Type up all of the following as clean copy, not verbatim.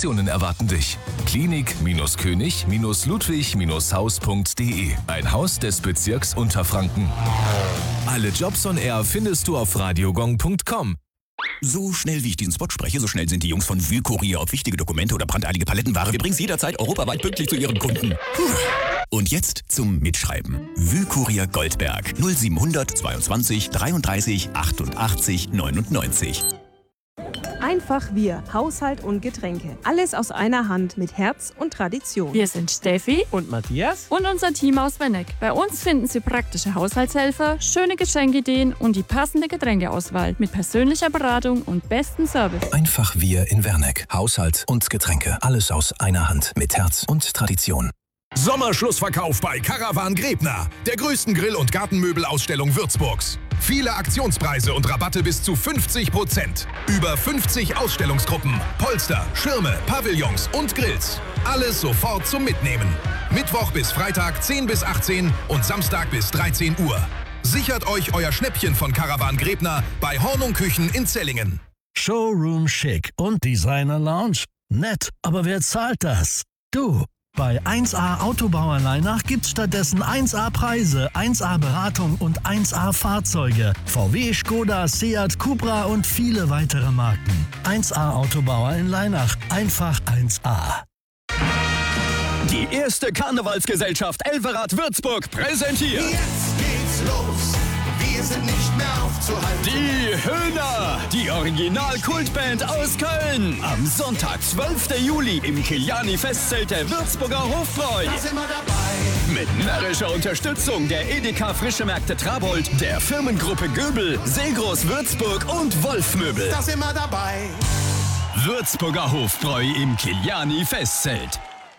Stationen erwarten dich. Klinik-König-Ludwig-Haus.de. Ein Haus des Bezirks Unterfranken. Alle Jobs on Air findest du auf radiogong.com. So schnell wie ich diesen Spot spreche, so schnell sind die Jungs von Wühlkurier. Ob wichtige Dokumente oder brandeilige Palettenware, wir bringen es jederzeit europaweit pünktlich zu ihren Kunden. Und jetzt zum Mitschreiben. Wühlkurier Goldberg 0700 22 33 88 99. Einfach wir, Haushalt und Getränke. Alles aus einer Hand mit Herz und Tradition. Wir sind Steffi und Matthias und unser Team aus Wenneck. Bei uns finden Sie praktische Haushaltshelfer, schöne Geschenkideen und die passende Getränkeauswahl mit persönlicher Beratung und bestem Service. Einfach wir in Werneck. Haushalt und Getränke. Alles aus einer Hand mit Herz und Tradition. Sommerschlussverkauf bei Caravan Grebner, der größten Grill- und Gartenmöbelausstellung Würzburgs. Viele Aktionspreise und Rabatte bis zu 50%. Über 50 Ausstellungsgruppen, Polster, Schirme, Pavillons und Grills. Alles sofort zum Mitnehmen. Mittwoch bis Freitag 10 bis 18 und Samstag bis 13 Uhr. Sichert euch euer Schnäppchen von Caravan Grebner bei Hornung Küchen in Zellingen. Showroom Chic und Designer Lounge. Nett, aber wer zahlt das? Du. Bei 1A Autobauer Leinach gibt's stattdessen 1A Preise, 1A Beratung und 1A Fahrzeuge. VW, Skoda, Seat, Cupra und viele weitere Marken. 1A Autobauer in Leinach. Einfach 1A. Die erste Karnevalsgesellschaft Elverrad Würzburg präsentiert. Jetzt geht's los. Wir sind nicht mehr aufzuhalten. Die Höhner, die Original-Kultband aus Köln. Am Sonntag, 12. Juli im Kiliani-Festzelt der Würzburger Hofbräu. Da sind wir dabei. Mit närrischer Unterstützung der Edeka Frische Märkte Trabold, der Firmengruppe Göbel, Seegros Würzburg und Wolfmöbel. Da sind wir dabei. Würzburger Hofbräu im Kiliani-Festzelt.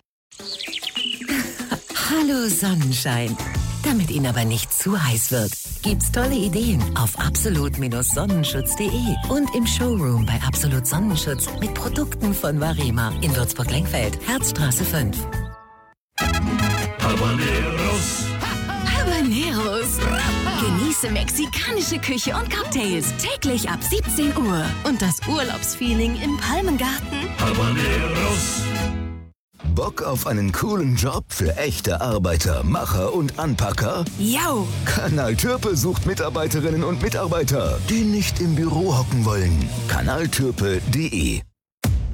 Hallo Sonnenschein. Damit Ihnen aber nicht zu heiß wird, gibt's tolle Ideen auf absolut-sonnenschutz.de und im Showroom bei Absolut Sonnenschutz mit Produkten von Varema in Würzburg-Lengfeld, Herzstraße 5. Habaneros. Habaneros. Genieße mexikanische Küche und Cocktails täglich ab 17 Uhr. Und das Urlaubsfeeling im Palmengarten. Habaneros. Bock auf einen coolen Job für echte Arbeiter, Macher und Anpacker? Jau! Kanal Türpe sucht Mitarbeiterinnen und Mitarbeiter, die nicht im Büro hocken wollen. kanaltürpe.de